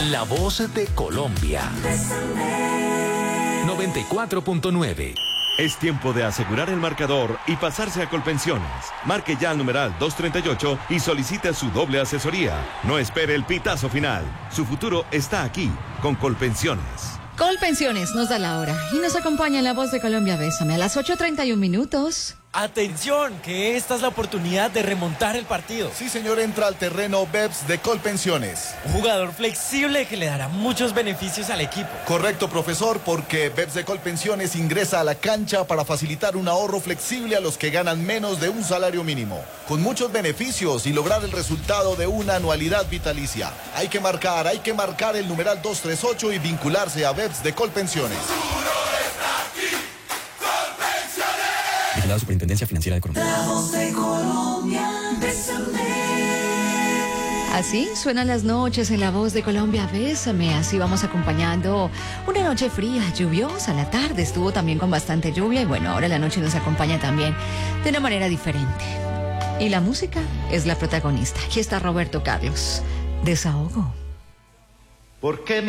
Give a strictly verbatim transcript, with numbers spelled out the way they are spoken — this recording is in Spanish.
La voz de Colombia. noventa y cuatro punto nueve. Es tiempo de asegurar el marcador y pasarse a Colpensiones. Marque ya al numeral doscientos treinta y ocho y solicite su doble asesoría. No espere el pitazo final. Su futuro está aquí, con Colpensiones. Colpensiones nos da la hora y nos acompaña en La Voz de Colombia. Bésame a las ocho treinta y un minutos. Atención, que esta es la oportunidad de remontar el partido. Sí, señor, entra al terreno Beps de Colpensiones. Un jugador flexible que le dará muchos beneficios al equipo. Correcto, profesor, porque Beps de Colpensiones ingresa a la cancha para facilitar un ahorro flexible a los que ganan menos de un salario mínimo, con muchos beneficios y lograr el resultado de una anualidad vitalicia. Hay que marcar, hay que marcar el numeral doscientos treinta y ocho y vincularse a Beps de Colpensiones. La Superintendencia Financiera de Colombia. La Voz de Colombia, bésame. Así suenan las noches en La Voz de Colombia, Bésame. Así vamos acompañando una noche fría, lluviosa. La tarde estuvo también con bastante lluvia y bueno, ahora la noche nos acompaña también de una manera diferente. Y la música es la protagonista. Aquí está Roberto Carlos. Desahogo. ¿Por qué me